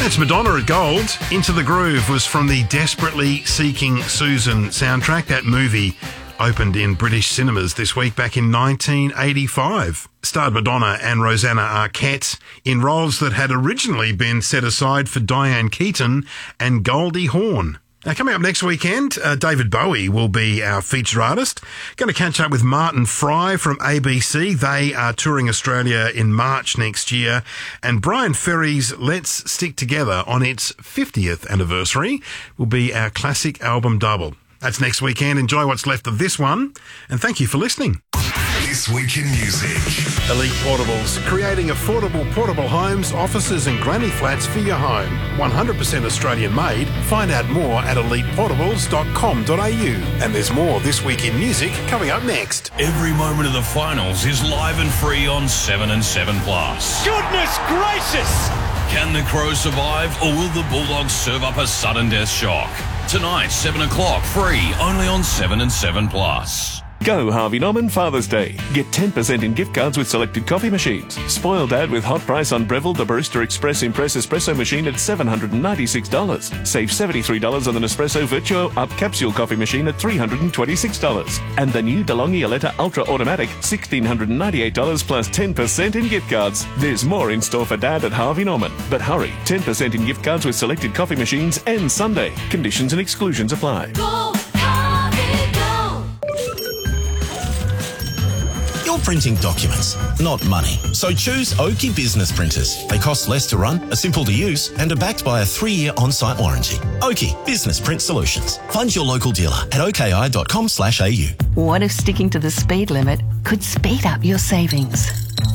It's Madonna at Gold. Into the Groove was from the Desperately Seeking Susan soundtrack. That movie opened in British cinemas this week back in 1985. Starred Madonna and Rosanna Arquette in roles that had originally been set aside for Diane Keaton and Goldie Hawn. Now, coming up next weekend, David Bowie will be our feature artist. Going to catch up with Martin Fry from ABC. They are touring Australia in March next year. And Brian Ferry's Let's Stick Together on its 50th anniversary will be our classic album double. That's next weekend. Enjoy what's left of this one. And thank you for listening. This Week in Music. Elite Portables, creating affordable portable homes, offices and granny flats for your home. 100% Australian made. Find out more at eliteportables.com.au. And there's more This Week in Music coming up next. Every moment of the finals is live and free on 7 and 7 Plus. Goodness gracious! Can the Crows survive, or will the Bulldogs serve up a sudden death shock? Tonight, 7 o'clock, free, only on 7 and 7 Plus. Go Harvey Norman Father's Day. Get 10% in gift cards with selected coffee machines. Spoil Dad with hot price on Breville the Barista Express Impress Espresso machine at $796. Save $73 on the Nespresso Virtuo Up Capsule coffee machine at $326. And the new DeLonghi Aletta Ultra Automatic, $1,698 plus 10% in gift cards. There's more in store for Dad at Harvey Norman. But hurry, 10% in gift cards with selected coffee machines and Sunday. Conditions and exclusions apply. Go, Harvey, go. You're printing documents, not money. So choose Oki Business Printers. They cost less to run, are simple to use, and are backed by a 3-year on-site warranty. Oki Business Print Solutions. Find your local dealer at oki.com/au. What if sticking to the speed limit could speed up your savings?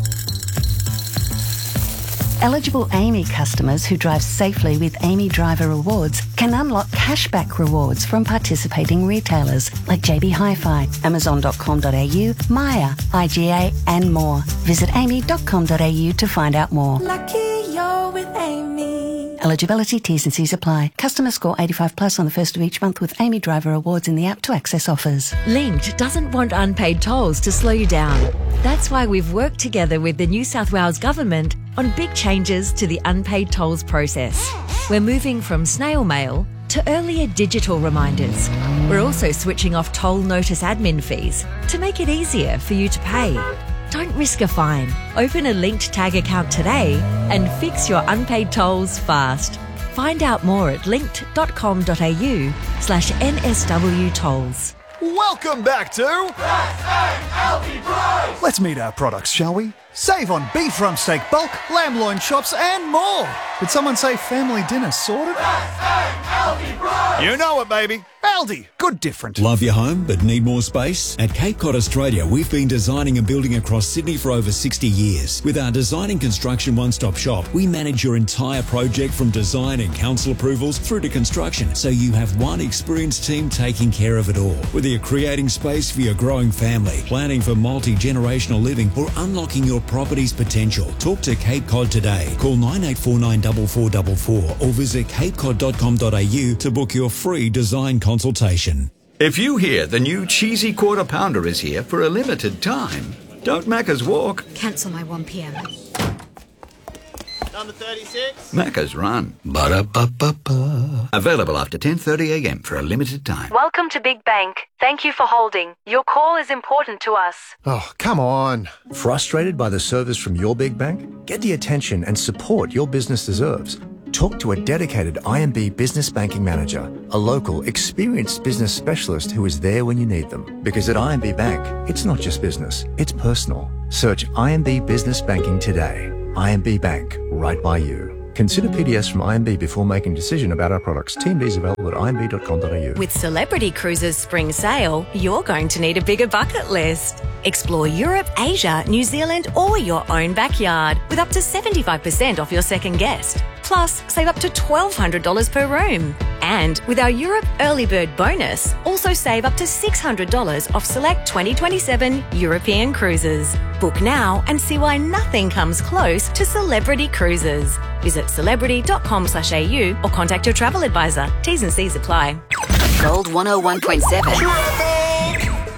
Eligible AAMI customers who drive safely with AAMI Driver Rewards can unlock cashback rewards from participating retailers like JB Hi-Fi, Amazon.com.au, Maya, IGA and more. Visit aami.com.au to find out more. Lucky you're with Amy. Eligibility, T's and C's apply. Customer score 85 plus on the first of each month with AAMI Driver Rewards in the app to access offers. Linked doesn't want unpaid tolls to slow you down. That's why we've worked together with the New South Wales Government on big changes to the unpaid tolls process. We're moving from snail mail to earlier digital reminders. We're also switching off toll notice admin fees to make it easier for you to pay. Don't risk a fine. Open a linked tag account today and fix your unpaid tolls fast. Find out more at linked.com.au/NSW tolls. Welcome back to Let's meet our products, shall we? Save on beef rump steak bulk, lamb loin chops and more. Did someone say family dinner sorted? You know it, baby. Aldi, good different. Love your home but need more space? At Cape Cod Australia, we've been designing and building across Sydney for over 60 years. With our design and construction one-stop shop, we manage your entire project from design and council approvals through to construction, so you have one experienced team taking care of it all. Whether you're creating space for your growing family, planning for multi-generational living, or unlocking your property's potential, talk to Cape Cod today. Call 9849 4444 or visit capecod.com.au to book your free design consultation. If you hear the new cheesy quarter pounder is here for a limited time, don't Macca's walk. Cancel my 1 p.m. Number 36. Macca's run. Ba-da-ba-ba-ba. Available after 10:30 a.m. for a limited time. Welcome to Big Bank. Thank you for holding. Your call is important to us. Oh, come on. Frustrated by the service from your big bank? Get the attention and support your business deserves. Talk to a dedicated IMB business banking manager, a local, experienced business specialist who is there when you need them. Because at IMB Bank, it's not just business, it's personal. Search IMB Business Banking today. IMB Bank, right by you. Consider PDS from IMB before making a decision about our products. TMDs available at imb.com.au. With Celebrity Cruises Spring Sale, you're going to need a bigger bucket list. Explore Europe, Asia, New Zealand, or your own backyard with up to 75% off your second guest. Plus, save up to $1,200 per room. And with our Europe Early Bird bonus, also save up to $600 off select 2027 European cruises. Book now and see why nothing comes close to Celebrity Cruises. Visit celebrity.com/au or contact your travel advisor. T's and C's apply. Gold 101.7.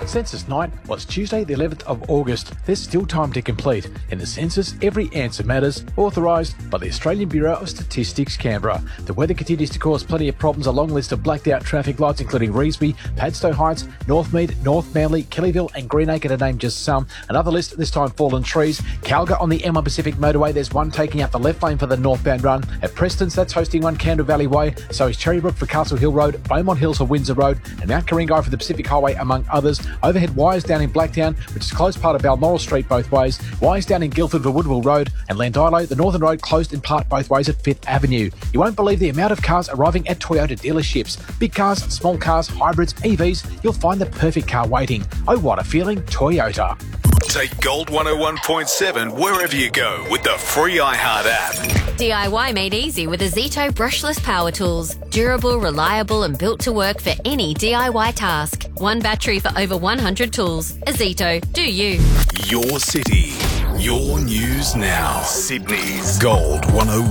Census night was Tuesday the 11th of August. There's still time to complete. In the census, every answer matters, authorised by the Australian Bureau of Statistics, Canberra. The weather continues to cause plenty of problems. A long list of blacked out traffic lights including Revesby, Padstow Heights, Northmead, North Manly, Kellyville and Greenacre to name just some. Another list, this time fallen trees. Calga on the M1 Pacific Motorway, there's one taking out the left lane for the northbound run. At Preston's, that's hosting one Candle Valley Way. So is Cherrybrook for Castle Hill Road, Beaumont Hills for Windsor Road and Mount Karingai for the Pacific Highway among others. Overhead wires down in Blacktown, which is closed part of Balmoral Street both ways. Wires down in Guildford for Woodville Road and Landilo, the northern road closed in part both ways at 5th Avenue. You won't believe the amount of cars arriving at Toyota dealerships. Big cars, small cars, hybrids, EVs, you'll find the perfect car waiting. Oh, what a feeling, Toyota. Take Gold 101.7 wherever you go with the free iHeart app. DIY made easy with Azito brushless power tools. Durable, reliable and built to work for any DIY task. One battery for over 100 tools. Azito, do you. Your city, your news now. Sydney's Gold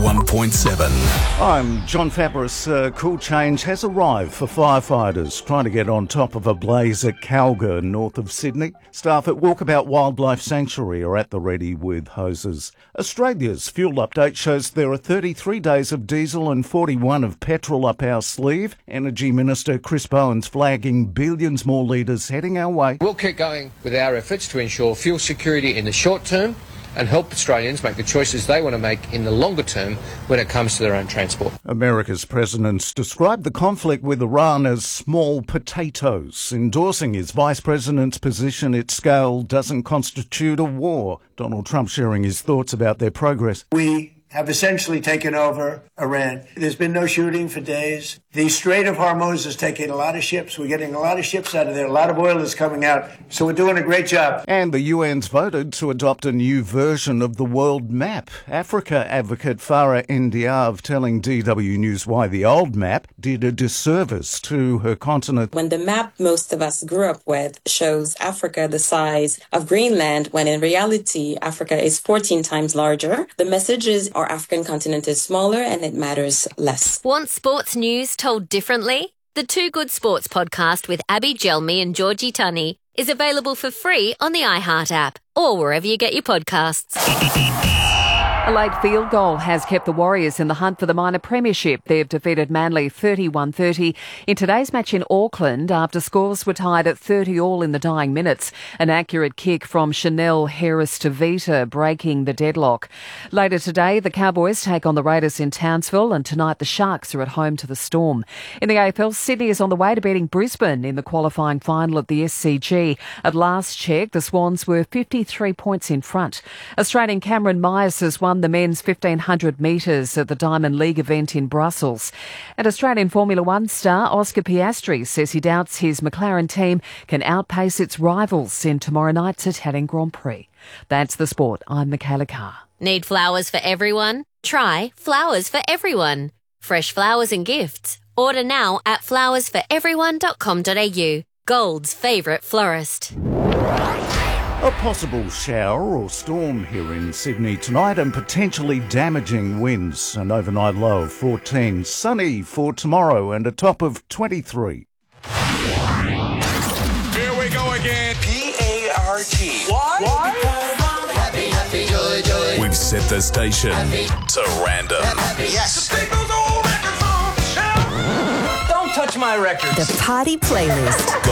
101.7. I'm John Fabris. Cool change has arrived for firefighters trying to get on top of a blaze at Calga, north of Sydney. Staff at Walkabout Wildlife Sanctuary are at the ready with hoses. Australia's fuel update shows there are 33 days of diesel and 41 of petrol up our sleeve. Energy Minister Chris Bowen's flagging billions more litres heading our way. We'll keep going with our efforts to ensure fuel security in the short term and help Australians make the choices they want to make in the longer term when it comes to their own transport. America's president's described the conflict with Iran as small potatoes, endorsing his vice president's position its scale doesn't constitute a war. Donald Trump sharing his thoughts about their progress. We have essentially taken over Iran. There's been no shooting for days. The Strait of Hormuz is taking a lot of ships. We're getting a lot of ships out of there. A lot of oil is coming out. So we're doing a great job. And the UN's voted to adopt a new version of the world map. Africa advocate Farah Ndiaye telling DW News why the old map did a disservice to her continent. When the map most of us grew up with shows Africa the size of Greenland, when in reality Africa is 14 times larger, the message is our African continent is smaller and it matters less. Want sports news told differently? The Two Good Sports podcast with Abby Gelmi and Georgie Tunney is available for free on the iHeart app or wherever you get your podcasts. A late field goal has kept the Warriors in the hunt for the minor premiership. They've defeated Manly 31-30 in today's match in Auckland after scores were tied at 30-all in the dying minutes. An accurate kick from Chanel Harris-Tavita breaking the deadlock. Later today, the Cowboys take on the Raiders in Townsville, and tonight the Sharks are at home to the Storm. In the AFL, Sydney is on the way to beating Brisbane in the qualifying final at the SCG. At last check, the Swans were 53 points in front. Australian Cameron Myers has won the men's 1500 metres at the Diamond League event in Brussels. And Australian Formula One star Oscar Piastri says he doubts his McLaren team can outpace its rivals in tomorrow night's Italian Grand Prix. That's the sport. I'm Michaela Carr. Need flowers for everyone? Try Flowers for Everyone. Fresh flowers and gifts. Order now at flowersforeveryone.com.au. Gold's favourite florist. A possible shower or storm here in Sydney tonight and potentially damaging winds. An overnight low of 14. Sunny for tomorrow and a top of 23. Here we go again. P-A-R-T. Why? Happy, happy, joy, joy. We've set the station to random. Yes. Don't touch my records. The Party Playlist.